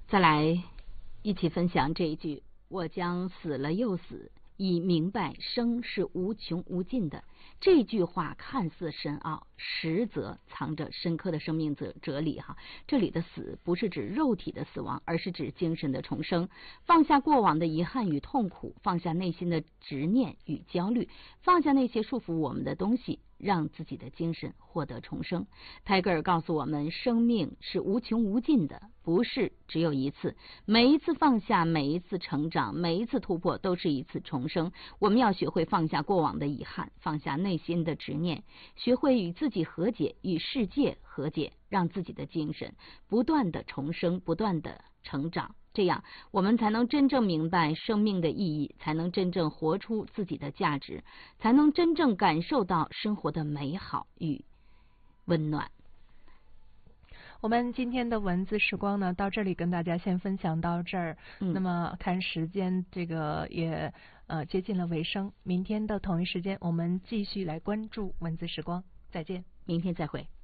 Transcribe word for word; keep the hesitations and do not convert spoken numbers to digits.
再来一起分享这一句：我将死了又死，以明白生是无穷无尽的。这句话看似深奥，实则藏着深刻的生命哲哲理哈。这里的死不是指肉体的死亡，而是指精神的重生。放下过往的遗憾与痛苦，放下内心的执念与焦虑，放下那些束缚我们的东西，让自己的精神获得重生。泰戈尔告诉我们，生命是无穷无尽的，不是只有一次。每一次放下，每一次成长，每一次突破，都是一次重生。我们要学会放下过往的遗憾，放下内心的执念，学会与自己和解，与世界和解，让自己的精神不断的重生，不断的成长。这样我们才能真正明白生命的意义，才能真正活出自己的价值，才能真正感受到生活的美好与温暖。 我们今天的文字时光呢，到这里跟大家先分享到这儿。嗯、那么看时间，这个也呃接近了尾声。明天的同一时间，我们继续来关注文字时光。再见， 明天再会。